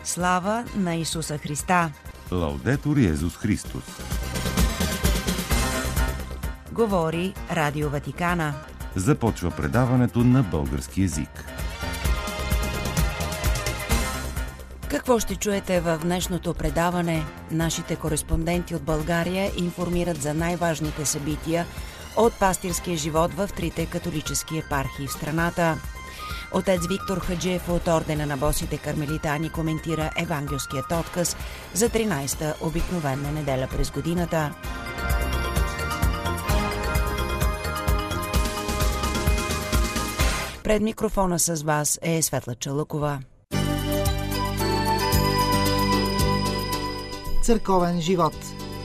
Слава на Исуса Христа! Лаудетур Йезус Христос! Говори Радио Ватикана. Започва предаването на български език. Какво ще чуете в днешното предаване? Нашите кореспонденти от България информират за най-важните събития от пастирския живот в трите католически епархии в страната. Отец Виктор Хаджиев от Ордена на босите кармелитани коментира евангелският отказ за 13-та обикновена неделя през годината. Пред микрофона с вас е Светла Чалъкова. Църковен живот.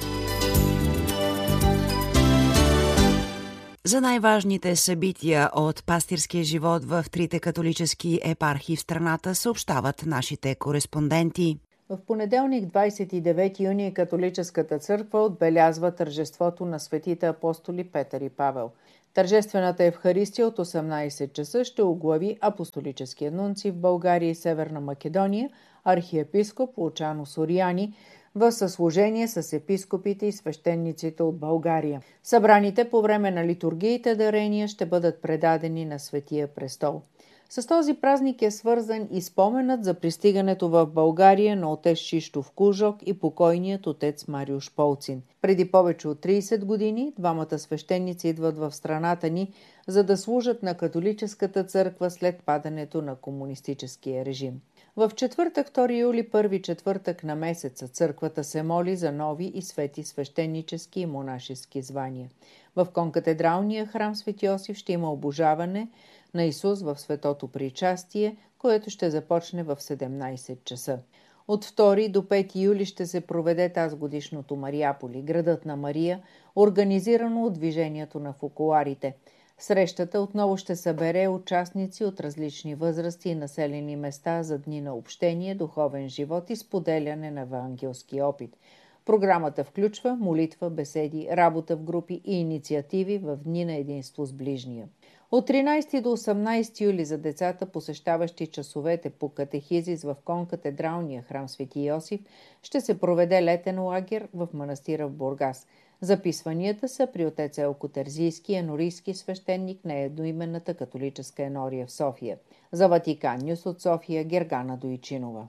За най-важните събития от пастирския живот в трите католически епархии в страната съобщават нашите кореспонденти. В понеделник, 29 юни, католическата църква отбелязва тържеството на светите апостоли Петър и Павел. Тържествената Евхаристия от 18 часа ще оглави апостолическия нунци в България и Северна Македония, архиепископ Лучано Сорияни, в съслужение с епископите и свещениците от България. Събраните по време на литургиите дарения ще бъдат предадени на Светия престол. С този празник е свързан и споменът за пристигането в България на отец Шиштов Кужок и покойният отец Мариуш Полцин. Преди повече от 30 години двамата свещеници идват в страната ни, за да служат на католическата църква след падането на комунистическия режим. В четвъртък, 2 юли, първи четвъртък на месеца, църквата се моли за нови и свети свещенически и монашески звания. В конкатедралния храм Свети Йосиф ще има обожаване на Исус в светото причастие, което ще започне в 17 часа. От 2 до 5 юли ще се проведе тазгодишното Мариаполи, градът на Мария, организирано от движението на фокуларите. Срещата отново ще събере участници от различни възрасти и населени места за дни на общение, духовен живот и споделяне на евангелски опит. Програмата включва молитва, беседи, работа в групи и инициативи в дни на единство с ближния. От 13 до 18 юли за децата, посещаващи часовете по катехизис в конкатедралния храм Свети Йосиф, ще се проведе летен лагер в манастира в Бургас. Записванията са при отец Елко Терзийски, енорийски свещеник на едноименната католическа енория в София. За Ватикан Нюс от София, Гергана Дойчинова.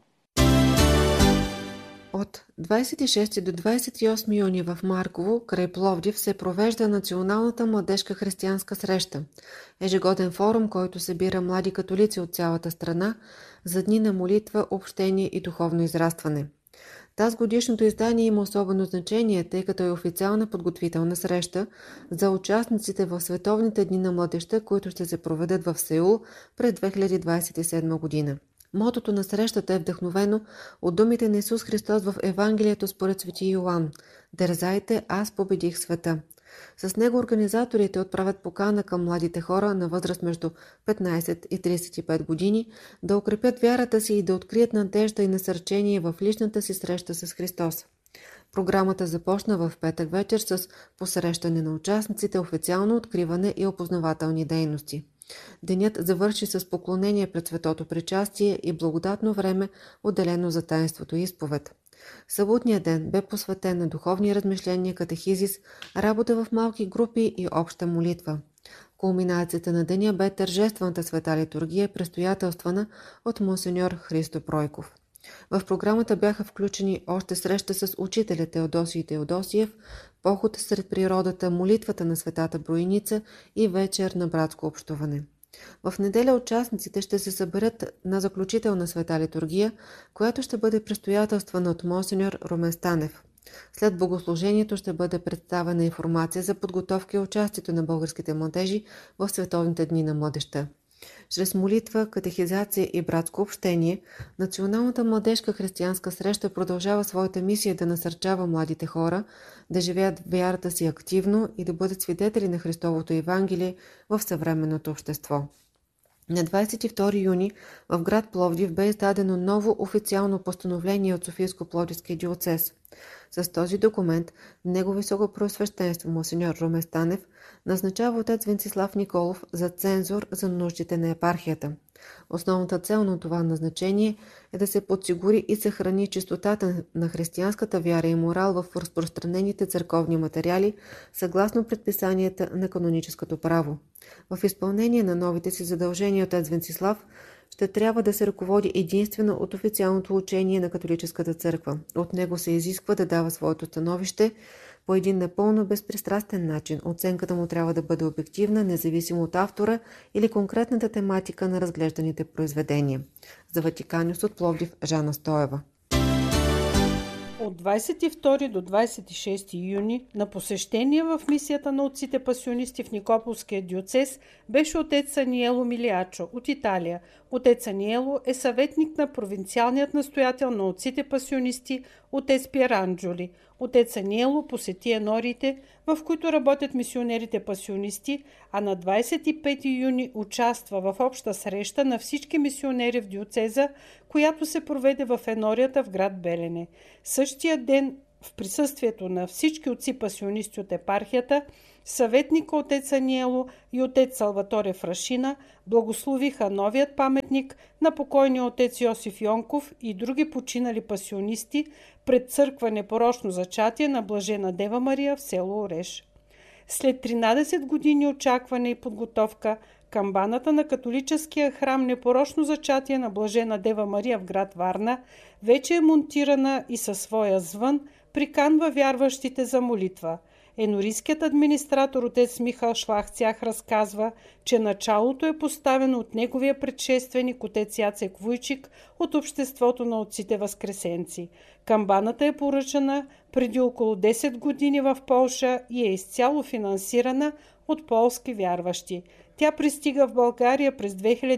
От 26 до 28 юни в Марково, край Пловдив, се провежда Националната младежка християнска среща. Ежегоден форум, който събира млади католици от цялата страна за дни на молитва, общение и духовно израстване. Тази годишното издание има особено значение, тъй като е официална подготвителна среща за участниците в Световните дни на младежта, които ще се проведат в Сеул през 2027 година. Мотото на срещата е вдъхновено от думите на Исус Христос в Евангелието според Свети Йоан: „Дързайте, аз победих света“. С него организаторите отправят покана към младите хора на възраст между 15 и 35 години да укрепят вярата си и да открият надежда и насърчение в личната си среща с Христос. Програмата започна в петък вечер с посрещане на участниците, официално откриване и опознавателни дейности. Денят завърши с поклонение пред светото причастие и благодатно време, отделено за таинството и изповед. Съботният ден бе посветен на духовни размишления, катехизис, работа в малки групи и обща молитва. Кулминацията на деня бе тържествената света литургия, предстоятелствана от монсеньор Христо Пройков. В програмата бяха включени още среща с учителя Теодосий Теодосиев, поход сред природата, молитвата на светата Броиница и вечер на братско общуване. В неделя участниците ще се съберат на заключителна света литургия, която ще бъде предстоятелствана от монсеньор Румен Станев. След богослужението ще бъде представена информация за подготовка и участието на българските младежи в Световните дни на младежта. Чрез молитва, катехизация и братско общение, Националната младежка християнска среща продължава своята мисия да насърчава младите хора да живеят вярата си активно и да бъдат свидетели на Христовото Евангелие в съвременното общество. На 22 юни в град Пловдив бе издадено ново официално постановление от Софийско-Пловдивския диоцез. С този документ Негово Високопреосвещенство монсеньор Румен Станев назначава отец Венцислав Николов за цензор за нуждите на епархията. Основната цел на това назначение е да се подсигури и съхрани чистотата на християнската вяра и морал в разпространените църковни материали, съгласно предписанията на каноническото право. В изпълнение на новите си задължения отец Венцислав ще трябва да се ръководи единствено от официалното учение на католическата църква. От него се изисква да дава своето становище по един напълно безпристрастен начин. Оценката му трябва да бъде обективна, независимо от автора или конкретната тематика на разглежданите произведения. За Ватикан Нюс от Пловдив, Жана Стоева. От 22 до 26 юни на посещение в мисията на отците пасионисти в Никополския диоцез беше отец Аниело Милиачо от Италия. Отец Аниело е съветник на провинциалният настоятел на отците пасионисти отец Пиеранджоли. Отец Аниело посети енориите, в които работят мисионерите пасионисти, а на 25 юни участва в обща среща на всички мисионери в диоцеза, която се проведе в енорията в град Белене. Същия ден, в присъствието на всички отци пасионисти от епархията, съветника отец Аниело и отец Салваторе Фрашина благословиха новият паметник на покойния отец Йосиф Йонков и други починали пасионисти пред църква Непорочно зачатие на Блажена Дева Мария в село Ореш. След 13 години очакване и подготовка, камбаната на католическия храм Непорочно зачатие на Блажена Дева Мария в град Варна вече е монтирана и със своя звън приканва вярващите за молитва. Енорийският администратор отец Михал Шлахцях разказва, че началото е поставено от неговия предшественик отец Яцек Вуйчик от Обществото на отците възкресенци. Камбаната е поръчана преди около 10 години в Полша и е изцяло финансирана от полски вярващи. Тя пристига в България през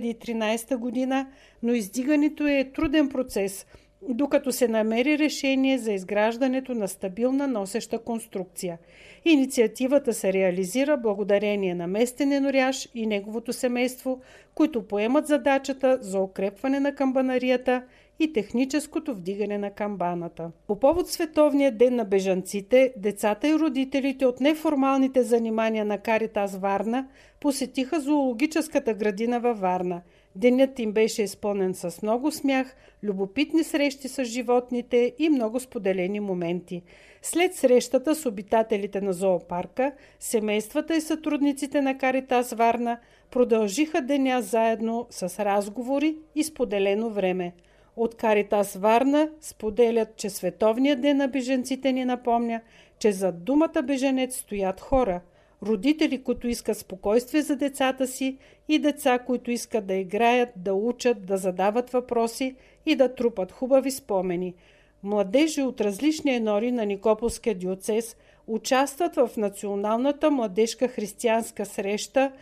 2013 година, но издигането е труден процес, докато се намери решение за изграждането на стабилна носеща конструкция. Инициативата се реализира благодарение на местен еноряш и неговото семейство, които поемат задачата за укрепване на камбанарията и техническото вдигане на камбаната. По повод Световния ден на бежанците, децата и родителите от неформалните занимания на Каритас Варна посетиха зоологическата градина във Варна. Денят им беше изпълнен с много смях, любопитни срещи с животните и много споделени моменти. След срещата с обитателите на зоопарка, семействата и сътрудниците на Каритас Варна продължиха деня заедно с разговори и споделено време. От Каритас Варна споделят, че Световният ден на бежанците ни напомня, че зад думата бежанец стоят хора, родители, които искат спокойствие за децата си и деца, които искат да играят, да учат, да задават въпроси и да трупат хубави спомени. Младежи от различни енори на Никополския диоцез участват в Националната младежка християнска среща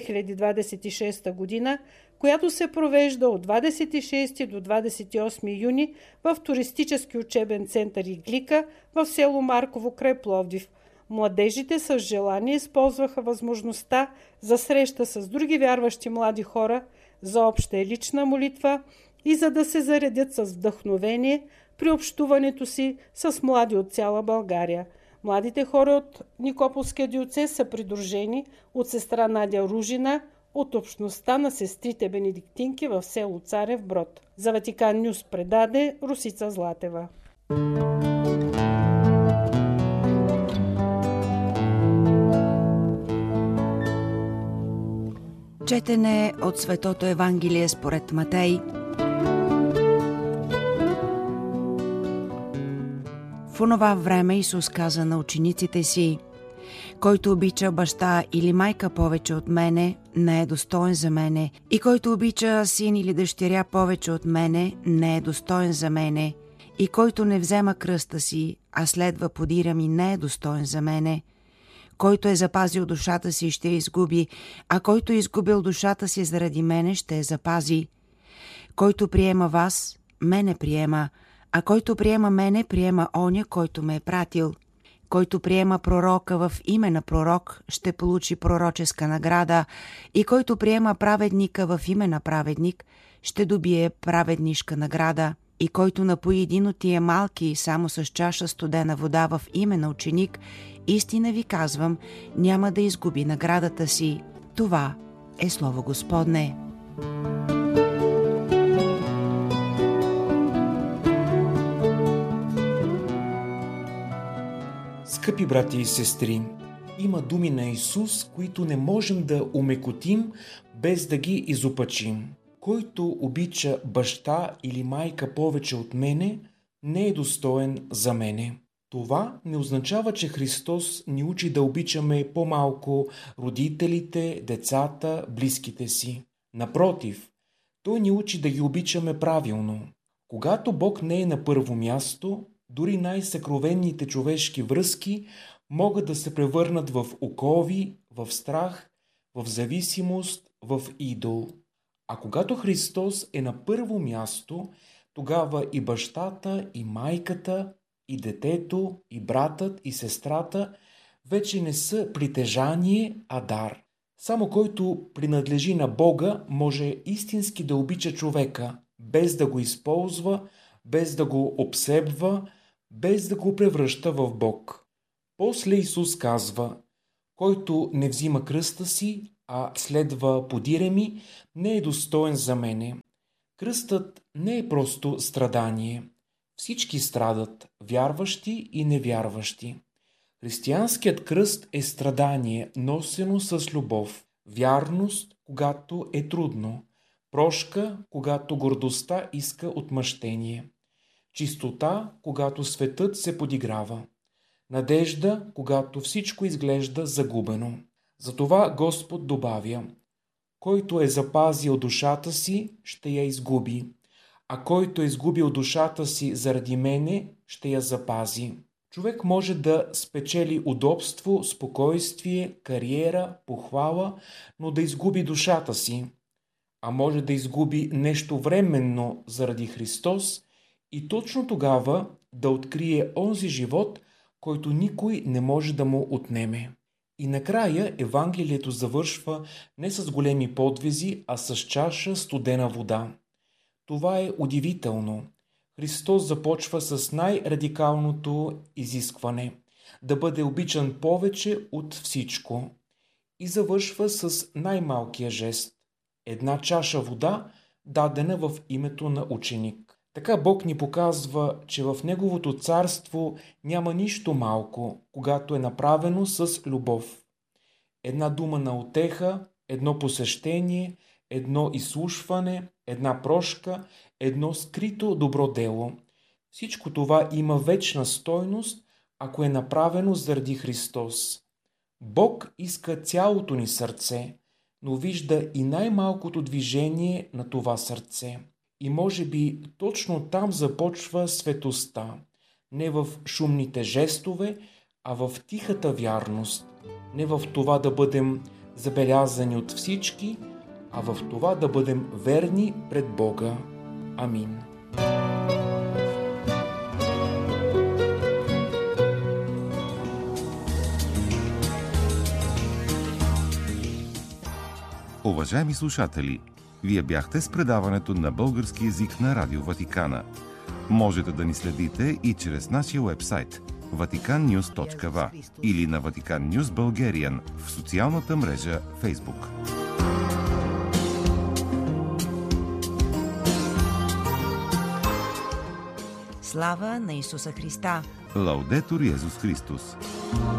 2026 година, която се провежда от 26 до 28 юни в туристически учебен център Иглика в село Марково край Пловдив. Младежите с желание използваха възможността за среща с други вярващи млади хора, за обща и лична молитва и за да се заредят с вдъхновение при общуването си с млади от цяла България. Младите хора от Никополския диоцез са придружени от сестра Надя Ружина от общността на сестрите бенедиктинки в село Царев Брод. За Ватикан Нюс предаде Русица Златева. Четене от Светото Евангелие според Матей. В онова време Исус каза на учениците си: който обича баща или майка повече от мене, не е достоен за мене, и който обича син или дъщеря повече от мене, не е достоен за мене, и който не взема кръста си, а следва подира ми, не е достоен за мене. Който е запазил душата си, ще я изгуби, а който е изгубил душата си заради мене, ще я запази. Който приема вас, мене приема, а който приема мене, приема оня, който ме е пратил. Който приема пророка в име на пророк, ще получи пророческа награда, и който приема праведника в име на праведник, ще добие праведнишка награда. и който напои един от тия малки само с чаша студена вода в име на ученик, истина ви казвам, няма да изгуби наградата си. Това е Слово Господне. Скъпи брати и сестри, има думи на Исус, които не можем да омекотим, без да ги изопачим. Който обича баща или майка повече от мене, не е достоен за мене. Това не означава, че Христос ни учи да обичаме по-малко родителите, децата, близките си. Напротив, Той ни учи да ги обичаме правилно. Когато Бог не е на първо място, дори най-съкровенните човешки връзки могат да се превърнат в окови, в страх, в зависимост, в идол. А когато Христос е на първо място, тогава и бащата, и майката, и детето, и братът, и сестрата вече не са притежание, а дар. Само който принадлежи на Бога може истински да обича човека, без да го използва, без да го обсебва, без да го превръща в Бог. После Исус казва: който не взима кръста си, а следва подире ми, не е достоен за мене. Кръстът не е просто страдание. Всички страдат, вярващи и невярващи. Християнският кръст е страдание, носено с любов, вярност, когато е трудно, прошка, когато гордостта иска отмъщение, чистота, когато светът се подиграва, надежда, когато всичко изглежда загубено. Затова Господ добавя: който е запазил душата си, ще я изгуби, а който е изгубил душата си заради мене, ще я запази. Човек може да спечели удобство, спокойствие, кариера, похвала, но да изгуби душата си. А може да изгуби нещо временно заради Христос и точно тогава да открие онзи живот, който никой не може да му отнеме. И накрая Евангелието завършва не с големи подвизи, а с чаша студена вода. Това е удивително. Христос започва с най-радикалното изискване – да бъде обичан повече от всичко. И завършва с най-малкия жест – една чаша вода, дадена в името на ученик. Така Бог ни показва, че в Неговото царство няма нищо малко, когато е направено с любов. Една дума на утеха, едно посещение, едно изслушване, една прошка, едно скрито добро дело. Всичко това има вечна стойност, ако е направено заради Христос. Бог иска цялото ни сърце, но вижда и най-малкото движение на това сърце. И може би точно там започва светостта, не в шумните жестове, а в тихата вярност, не в това да бъдем забелязани от всички, а в това да бъдем верни пред Бога. Амин. Уважаеми слушатели, вие бяхте с предаването на български език на Радио Ватикана. Можете да ни следите и чрез нашия уебсайт vaticannews.va или на Vatican News Bulgarian в социалната мрежа Facebook. Слава на Исуса Христа! Лаудетур Йезус Христос!